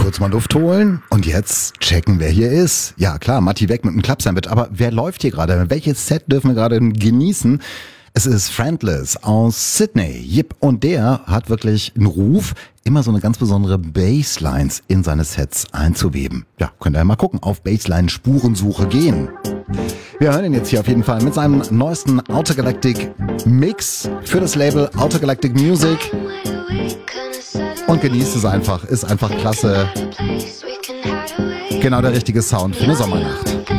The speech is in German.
kurz mal Luft holen und jetzt checken, wer hier ist. Ja klar, Matti weg mit dem Club-Sandwich, aber wer läuft hier gerade? Welches Set dürfen wir gerade genießen? Es ist Friendless aus Sydney. Yep, und der hat wirklich einen Ruf, immer so eine ganz besondere Basslines in seine Sets einzuweben. Ja, könnt ihr mal gucken, auf Bassline-Spurensuche gehen. Wir hören ihn jetzt hier auf jeden Fall mit seinem neuesten Outer Galactic Mix für das Label Outer Galactic Music. Und genießt es einfach, ist einfach klasse. Genau der richtige Sound für eine Sommernacht.